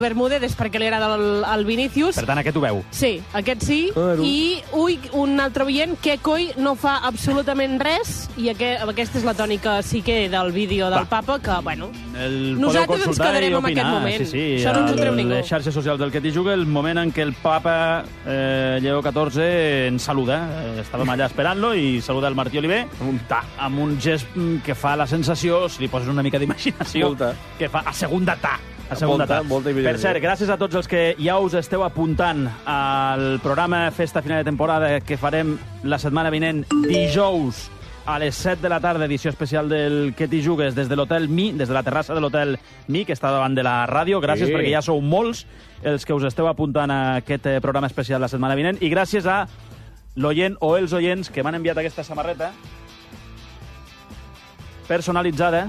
Bermúdez perquè li agrada el Vinícius. Per tant, aquest ho veu. Sí, aquest sí. I, un altre oient, Kekoi no fa absolutament res, i aquesta és la tònica sí que del vídeo del Papa, que, bueno, nosaltres ens quedarem amb aquest moment. Sí, això no ens ho treu ningú. Les xarxes socials del Que t'hi juga, el moment en què el Papa Lleó XIV ens saluda. Estàvem allà esperant-lo i saluda el Martí Oliver amb un gest que fa la sensació, si li poses una mica d'imaginació, que fa a segunda ta. Per cert, gràcies a tots els que ja us esteu apuntant al programa Festa Final de Temporada que farem la setmana vinent, dijous a les 7 de la tarda, edició especial del Que t'hi jugues des de l'Hotel Mi, des de la terrassa de l'Hotel Mi, que està davant de la ràdio. Gràcies perquè ja sou molts els que us esteu apuntant a aquest programa especial la setmana vinent, i gràcies a l'oient o els oients que m'han enviat aquesta samarreta personalitzada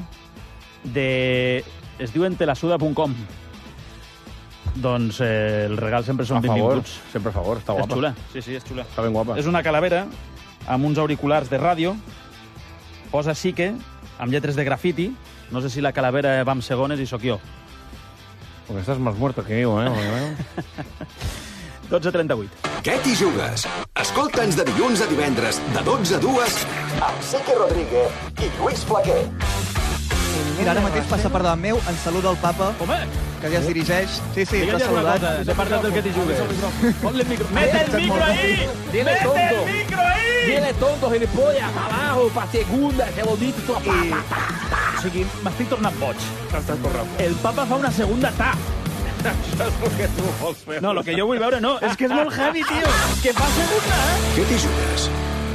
es diuen telasuda.com. Doncs el regal sempre són benvinguts. Sempre a favor, està guapa. És xula, sí, és xula. Està ben guapa. És una calavera amb uns auriculars de ràdio, posa Sique, amb lletres de grafiti. No sé si la calavera va amb segones i sóc jo. Porque estás más muerto que yo, 12:38. Què t'hi jugues? Escolta'ns de dilluns a divendres, de 12 a 2, amb Sique Rodríguez i Lluís Flaquer. Mira, ara mateix passa per davant meu, ens saluda el Papa, que ja es dirigeix. Sí, ens ha saludat. De part del Que t'hi jugues. Ponle el micro. ¡Mete el micro ahí! ¡Mete el micro ahí! Dile tonto, gilipollas, abajo, pa' segunda, que bonito, tu O sigui, m'estic tornant boig. El Papa fa una segunda ta. Això és el que tu vols fer. No, el que jo vull veure no. És que és molt heavy, tio. Que fa segunda, Què t'hi jugues?